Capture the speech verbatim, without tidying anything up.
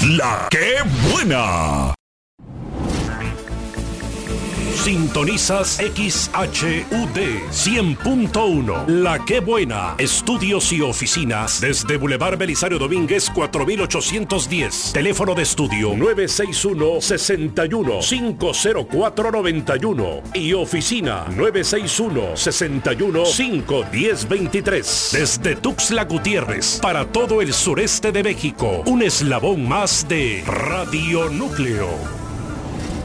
La que buena. Sintonizas X H U D cien punto uno. La que buena. Estudios y oficinas desde Boulevard Belisario Domínguez cuatro mil ochocientos diez. Teléfono de estudio nueve seis uno, seis uno, cinco cero cuatro, nueve uno y oficina nueve seis uno, seis uno, cinco uno cero, dos tres. Desde Tuxtla Gutiérrez para todo el sureste de México. Un eslabón más de Radio Núcleo.